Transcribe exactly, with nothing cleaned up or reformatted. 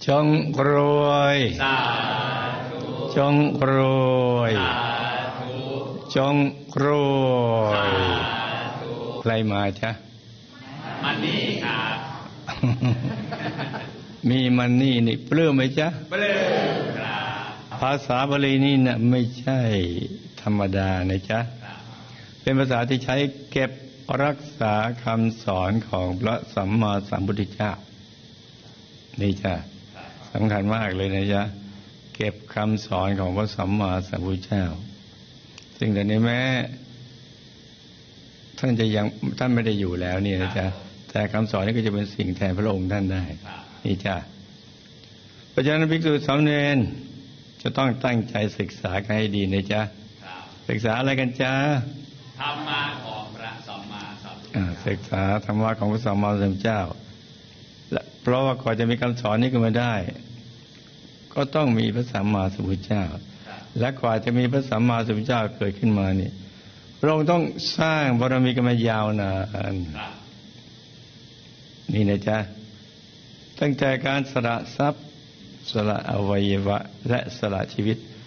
จงรวยจงรวยจงรวยใครมาจ๊ะมันนี่ครับมีมันนี่นี่ปลื้มไหมจ๊ะปลื้มครับภาษาบาลีนี่นะไม่ใช่ธรรมดานะจ๊ะเป็นภาษาที่ใช้เก็บรักษาคำสอนของพระสัมมาสัมพุทธเจ้านี่จ้ะสำคัญมากเลยนะจ๊ะเก็บคำสอนของพระสัมมาสัมพุทธเจ้าซึ่งแต่ในแม้ท่านจะยังท่านไม่ได้อยู่แล้วนี่นะจ๊ะแต่คำสอนนี้ก็จะเป็นสิ่งแทนพระองค์ท่านได้นี่จ้ะเพราะฉะนั้นภิกษุสามเณรจะต้องตั้งใจศึกษากันให้ดีนะจ๊ะศึกษาอะไรกันจ๊ะธรรมะของพระสัมมาสัมพุทธเจ้าศึกษาธรรมะของพระสัมมาสัมพุทธเจ้าเพราะว่าก่อนจะมีคำสอนนี้ขึ้นมาได้ก็ต้องมีพระสัมมาสัมพุทธเจ้าและกว่าจะมีพระสัมมาสัมพุทธเจ้าเกิดขึ้นมานี่พระองค์ต้องสร้างบารมีกันมายาวนานนี่นะจ๊ะตั้งแต่การสละทรัพย์สละอวัยวะและสละชีวิต